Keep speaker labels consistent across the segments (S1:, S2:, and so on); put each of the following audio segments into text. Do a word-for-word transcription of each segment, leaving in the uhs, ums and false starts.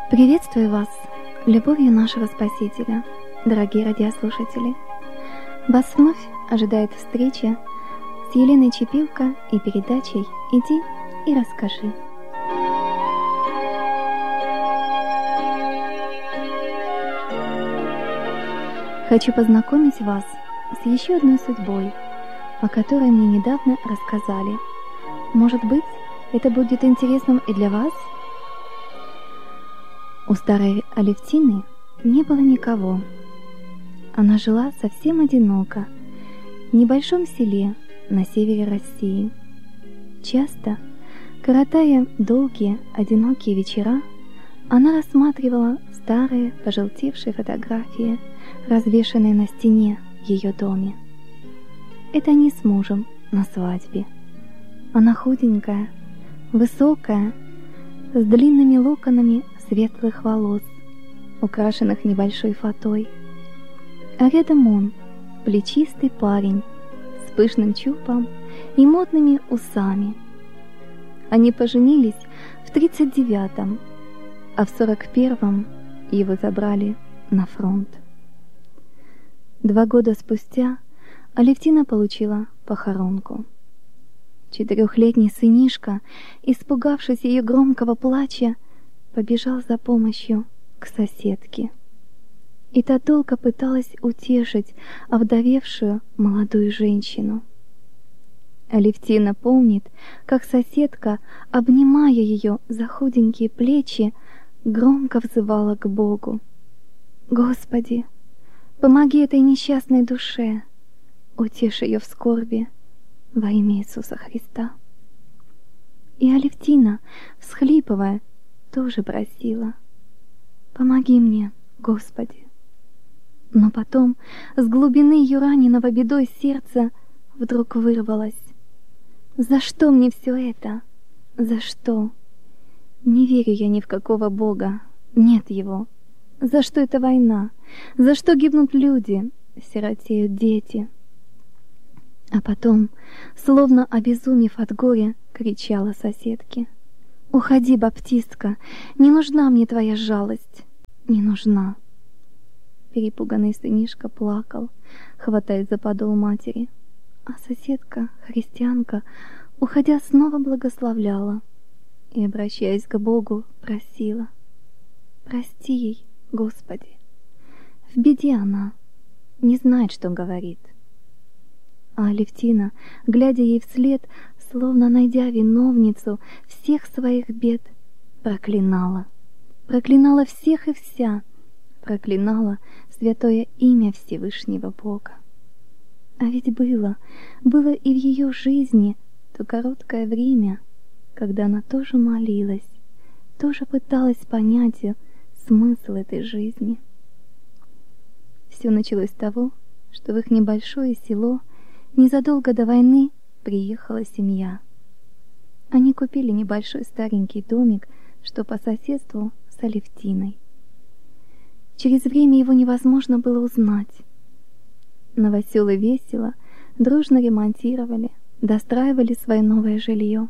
S1: Приветствую вас любовью нашего Спасителя, дорогие радиослушатели. Вас вновь ожидает встреча с Еленой Чепилко и передачей «Иди и расскажи». Хочу познакомить вас с еще одной судьбой, о которой мне недавно рассказали. Может быть, это будет интересным и для вас? У старой Алевтины не было никого. Она жила совсем одиноко, в небольшом селе на севере России. Часто, коротая долгие, одинокие вечера, она рассматривала старые, пожелтевшие фотографии, развешанные на стене в ее доме. Это они с мужем на свадьбе. Она худенькая, высокая, с длинными локонами светлых волос, украшенных небольшой фатой. А рядом он, плечистый парень, с пышным чубом и модными усами. Они поженились в тридцать девятом, а в сорок первом его забрали на фронт. Два года спустя Алевтина получила похоронку. Четырехлетний сынишка, испугавшись ее громкого плача, побежал за помощью к соседке. И та долго пыталась утешить овдовевшую молодую женщину. Алевтина помнит, как соседка, обнимая ее за худенькие плечи, громко взывала к Богу: «Господи, помоги этой несчастной душе, утеши ее в скорби во имя Иисуса Христа». И Алевтина, всхлипывая, тоже просила: «Помоги мне, Господи». Но потом с глубины ее раненого бедой сердца вдруг вырвалось: «За что мне все это? За что? Не верю я ни в какого Бога, нет его. За что эта война? За что гибнут люди, сиротеют дети?» А потом, словно обезумев от горя, кричала соседке: «Уходи, баптистка, не нужна мне твоя жалость, не нужна». Перепуганный сынишка плакал, хватаясь за подол матери, а соседка, христианка, уходя, снова благословляла и, обращаясь к Богу, просила: «Прости ей, Господи, в беде она, не знает, что говорит». А Алевтина, глядя ей вслед, словно найдя виновницу всех своих бед, проклинала, проклинала всех и вся, проклинала святое имя Всевышнего Бога. А ведь было, было и в ее жизни то короткое время, когда она тоже молилась, тоже пыталась понять смысл этой жизни. Все началось с того, что в их небольшое село незадолго до войны приехала семья. Они купили небольшой старенький домик, что по соседству с Алевтиной. Через время его невозможно было узнать. Новоселы весело, дружно ремонтировали, достраивали свое новое жилье.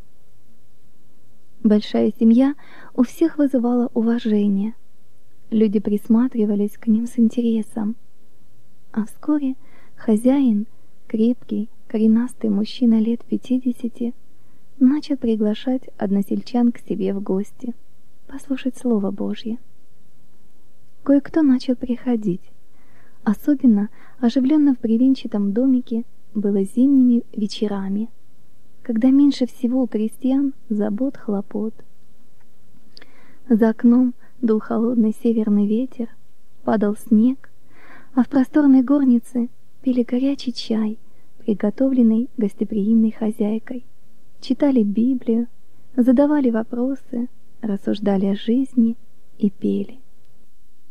S1: Большая семья у всех вызывала уважение. Люди присматривались к ним с интересом. А вскоре хозяин, крепкий, коренастый мужчина лет пятидесяти, начал приглашать односельчан к себе в гости, послушать Слово Божье. Кое-кто начал приходить. Особенно оживленно в бревенчатом домике было зимними вечерами, когда меньше всего у крестьян забот, хлопот. За окном дул холодный северный ветер, падал снег, а в просторной горнице пили горячий чай, приготовленный гостеприимной хозяйкой, читали Библию, задавали вопросы, рассуждали о жизни и пели.